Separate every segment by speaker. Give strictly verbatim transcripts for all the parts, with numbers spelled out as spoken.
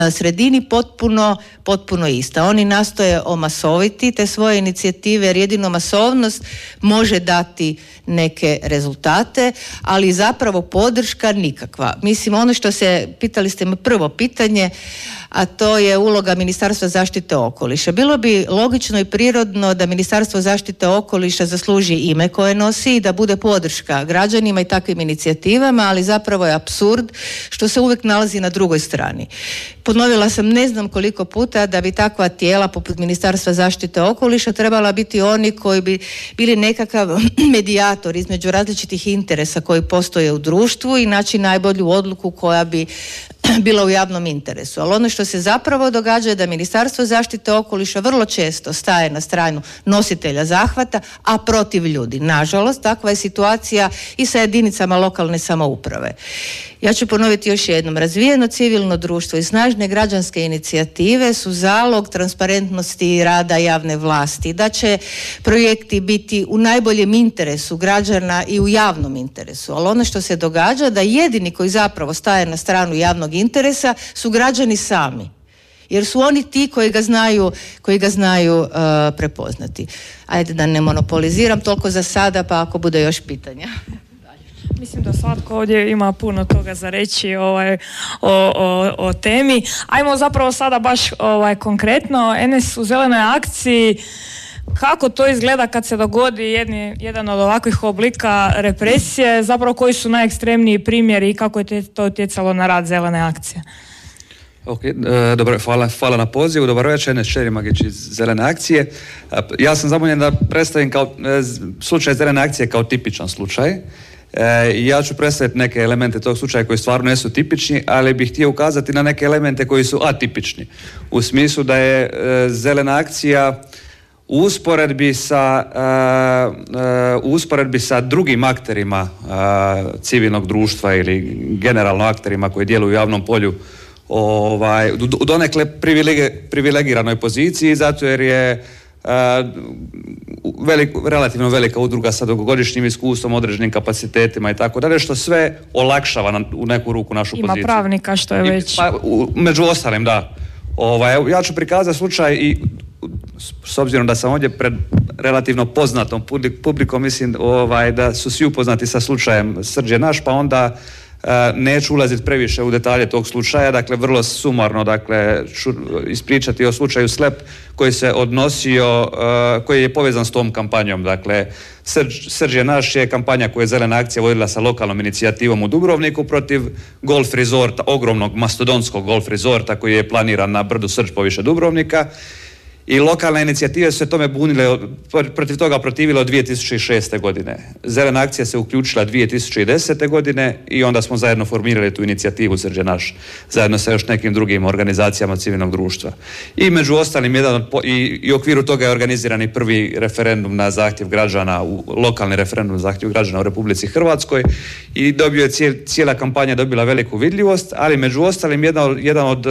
Speaker 1: sredini potpuno, potpuno ista. Oni nastoje omasoviti te svoje inicijative jer jedino masovnost može dati neke rezultate, ali zapravo podrška nikakva. Mislim, ono što se, pitali ste me prvo pitanje, a to je uloga Ministarstva zaštite okoliša. Bilo bi logično i prirodno da Ministarstvo zaštite okoliša zasluži ime koje nosi i da bude podrška građanima i takvim inicijativama, ali zapravo je apsurd što se uvijek nalazi na drugoj strani. Ponovila sam ne znam koliko puta da bi takva tijela poput Ministarstva zaštite okoliša trebala biti oni koji bi bili nekakav medijator između različitih interesa koji postoje u društvu i naći najbolju odluku koja bi bila u javnom interesu. Ali ono što se zapravo događa je da Ministarstvo zaštite okoliša vrlo često staje na stranu nositelja zahvata, a protiv ljudi. Nažalost, takva je situacija i sa jedinicama lokalne samouprave. Ja ću ponoviti još jednom. Razvijeno civilno društvo i snažne građanske inicijative su zalog transparentnosti rada javne vlasti. Da će projekti biti u najboljem interesu građana i u javnom interesu. Ali ono što se događa da jedini koji zapravo staje na stranu javnog interesa su građani sami. Jer su oni ti koji ga znaju, koji ga znaju uh, prepoznati. Ajde da ne monopoliziram, toliko za sada, pa ako bude još pitanja.
Speaker 2: Mislim da svatko ovdje ima puno toga za reći ovaj, o, o, o temi. Ajmo zapravo sada baš ovaj, konkretno. Enes, u Zelenoj akciji, kako to izgleda kad se dogodi jedni, jedan od ovakvih oblika represije, zapravo koji su najekstremniji primjeri i kako je te, to utjecalo na rad Zelene akcije?
Speaker 3: Ok, e, dobro, hvala, hvala na pozivu. Dobar večer, Enes Čerimagić iz Zelene akcije. E, ja sam zamoljen da predstavim kao, e, slučaj Zelene akcije kao tipičan slučaj. E, ja ću predstaviti neke elemente tog slučaja koji stvarno nisu tipični, ali bih htio ukazati na neke elemente koji su atipični. U smislu da je e, Zelena akcija u usporedbi sa, uh, uh, u usporedbi sa drugim akterima uh, civilnog društva ili generalno akterima koji djeluju u javnom polju ovaj, u donekle privilegi, privilegiranoj poziciji, zato jer je uh, velik, relativno velika udruga sa dugogodišnjim iskustvom, određenim kapacitetima i tako dalje, što sve olakšava na, u neku ruku našu
Speaker 2: Ima
Speaker 3: poziciju.
Speaker 2: Ima pravnika što je već...
Speaker 3: I, pa, u, među ostalim, da. Ovaj, ja ću prikazati slučaj i s obzirom da sam ovdje pred relativno poznatom publikom, mislim ovaj, da su svi upoznati sa slučajem Srđ je naš, pa onda uh, neću ulaziti previše u detalje tog slučaja, dakle vrlo sumarno dakle, ću ispričati o slučaju Slep koji se odnosio, uh, koji je povezan s tom kampanjom. Dakle, Srđ, Srđ je naš je kampanja koju je Zelena akcija vodila sa lokalnom inicijativom u Dubrovniku protiv golf rezorta, ogromnog mastodonskog golf rezorta koji je planiran na brdu Srđ poviše Dubrovnika. I lokalne inicijative su se tome bunile, protiv toga protivile od dvije tisuće šeste. godine. Zelena akcija se uključila dvije tisuće desete. godine i onda smo zajedno formirali tu inicijativu Srđ je naš, zajedno sa još nekim drugim organizacijama civilnog društva. I među ostalim, jedan od, i, i u okviru toga je organiziran i prvi referendum na zahtjev građana, u, lokalni referendum na zahtjev građana u Republici Hrvatskoj i dobio je cijel, cijela kampanja dobila veliku vidljivost, ali među ostalim jedan, jedan od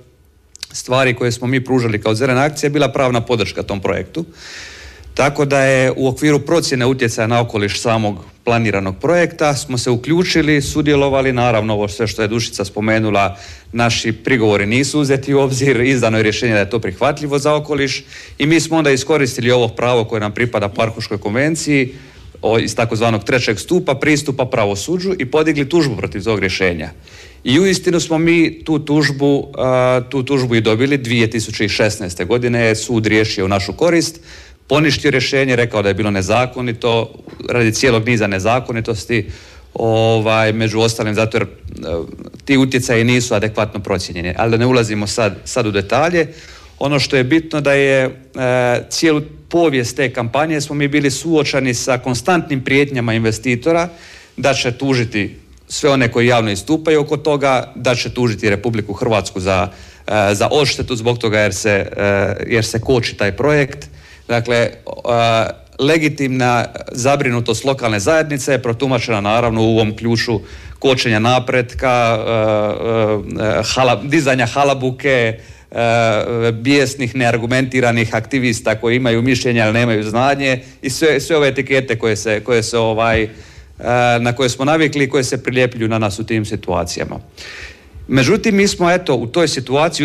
Speaker 3: stvari koje smo mi pružali kao Zelena akcija je bila pravna podrška tom projektu. Tako da je u okviru procjene utjecaja na okoliš samog planiranog projekta smo se uključili, sudjelovali, naravno ovo sve što je Dušica spomenula, naši prigovori nisu uzeti u obzir, izdano je rješenje da je to prihvatljivo za okoliš i mi smo onda iskoristili ovo pravo koje nam pripada Parhuškoj konvenciji iz takozvanog trećeg stupa pristupa pravosuđu i podigli tužbu protiv tog rješenja. I uistinu smo mi tu tužbu, uh, tu tužbu i dobili dvije tisuće šesnaeste. godine je sud riješio u našu korist, poništio rješenje, rekao da je bilo nezakonito, radi cijelog niza nezakonitosti, ovaj, među ostalim zato jer uh, ti utjecaji nisu adekvatno procijenjeni. Ali da ne ulazimo sad, sad u detalje, ono što je bitno da je uh, cijelu povijest te kampanje smo mi bili suočani sa konstantnim prijetnjama investitora da će tužiti sve one koji javno istupaju oko toga, da će tužiti Republiku Hrvatsku za, uh, za odštetu zbog toga jer se, uh, jer se koči taj projekt. Dakle, uh, legitimna zabrinutost lokalne zajednice je protumačena naravno u ovom ključu kočenja napretka, uh, uh, hala, dizanja halabuke, uh, bijesnih, neargumentiranih aktivista koji imaju mišljenje ali nemaju znanje i sve, sve ove etikete koje se, koje se ovaj, na koje smo navikli i koje se priljepljuju na nas u tim situacijama. Međutim, mi smo eto u toj situaciji